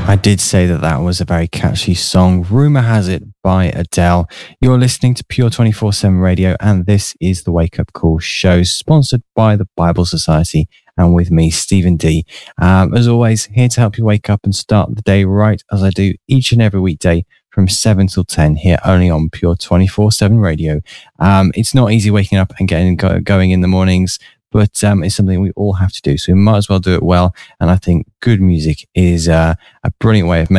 I did say that that was a very catchy song. Rumour Has It by Adele. You're listening to Pure 24/7 Radio, and this is the Wake Up Call show, sponsored by the Bible Society, and with me, Stephen D. As always, here to help you wake up and start the day right, as I do each and every weekday from 7 till 10, here only on Pure 24/7 Radio. It's not easy waking up and getting going in the mornings, but it's something we all have to do, so we might as well do it well. And I think good music is a brilliant way of